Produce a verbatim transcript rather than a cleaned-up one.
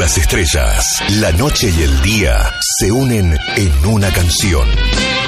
las estrellas, la noche y el día se unen en una canción.